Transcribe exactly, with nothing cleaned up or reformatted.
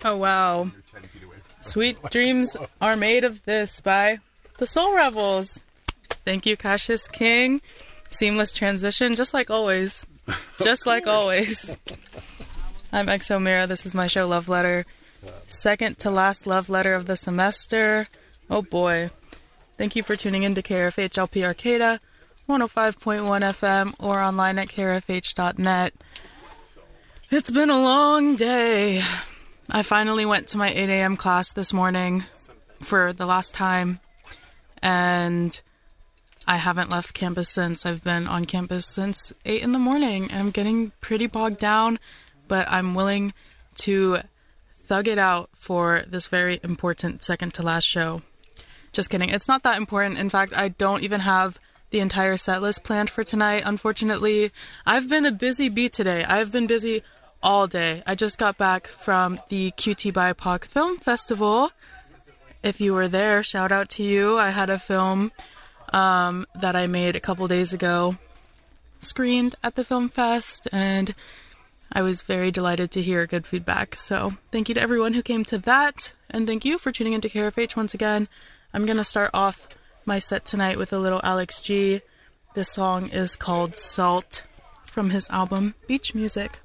Oh, wow. Sweet Dreams Are Made of This by the Soul Rebels. Thank you, Cassius King. Seamless transition, just like always. Just like always. I'm X O Mira. This is my show, Love Letter. Second to last love letter of the semester. Oh boy. Thank you for tuning in to K R F H L P Arcata, one oh five point one F M, or online at K R F H dot net. It's been a long day. I finally went to my eight a.m. class this morning for the last time, and I haven't left campus since. I've been on campus since eight in the morning, and I'm getting pretty bogged down, but I'm willing to thug it out for this very important second to last show. Just kidding. It's not that important. In fact, I don't even have the entire set list planned for tonight, unfortunately. I've been a busy bee today. I've been busy all day. I just got back from the Q T B I P O C Film Festival. If you were there, shout out to you. I had a film um, that I made a couple days ago screened at the Film Fest, and I was very delighted to hear good feedback. So thank you to everyone who came to that, and thank you for tuning into K R F H once again. I'm going to start off my set tonight with a little Alex G. This song is called Salt from his album Beach Music.